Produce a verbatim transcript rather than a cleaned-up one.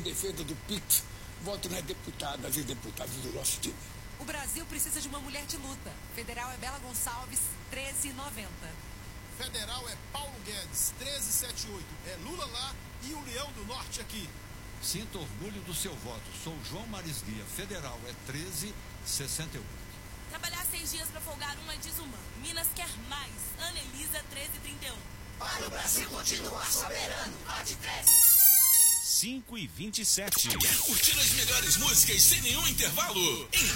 defesa do P I T, voto nas deputadas e deputados do nosso time. O Brasil precisa de uma mulher de luta. Federal é Bela Gonçalves, treze e noventa. Federal é Paulo Guedes, treze e setenta e oito. É Lula lá e o Leão do Norte aqui. Sinta orgulho do seu voto. Sou João Marisguia. Federal é treze e sessenta e oito. Trabalhar seis dias para folgar um é desumano. Minas quer mais. Ana Elisa, treze e trinta e um. Para o Brasil continuar soberano, vote treze. cinco e vinte e sete. Quer curtir as melhores músicas sem nenhum intervalo?